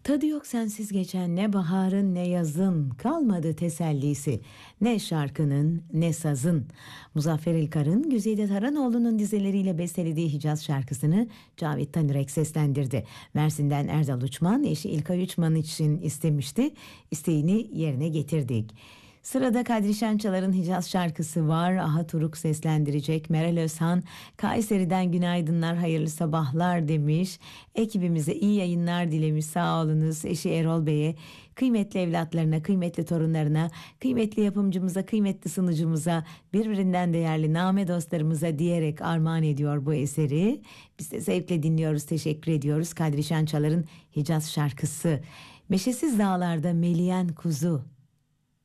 Tadı yok sensiz geçen ne baharın ne yazın, kalmadı tesellisi ne şarkının ne sazın. Muzaffer İlkar'ın Güzide Tarhanoğlu'nun dizeleriyle bestelediği Hicaz şarkısını Cavit Tanürek seslendirdi. Mersin'den Erdal Uçman eşi İlkay Uçman için istemişti. İsteğini yerine getirdik. Sırada Kadri Şençalar'ın Hicaz şarkısı var. Aha Turuk seslendirecek. Meral Özhan Kayseri'den günaydınlar, hayırlı sabahlar demiş. Ekibimize iyi yayınlar dilemiş. Sağ olunuz. Eşi Erol Bey'e, kıymetli evlatlarına, kıymetli torunlarına, kıymetli yapımcımıza, kıymetli sunucumuza, birbirinden değerli name dostlarımıza diyerek armağan ediyor bu eseri. Biz de zevkle dinliyoruz. Teşekkür ediyoruz. Kadri Şençalar'ın Hicaz şarkısı. Meşesiz dağlarda meleyen kuzu.